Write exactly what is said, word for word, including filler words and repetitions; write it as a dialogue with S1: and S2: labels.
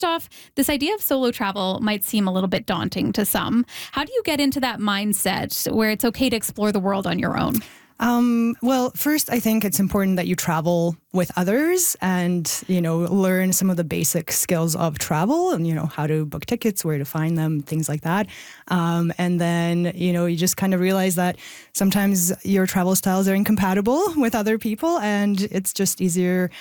S1: first off, this idea of solo travel might seem a little bit daunting to some. How do you get into that mindset where it's okay to explore the world on your own?
S2: Um, well, first, I think it's important that you travel with others and, you know, learn some of the basic skills of travel and, you know, how to book tickets, where to find them, things like that. Um, and then, you know, you just kind of realize that sometimes your travel styles are incompatible with other people, and it's just easier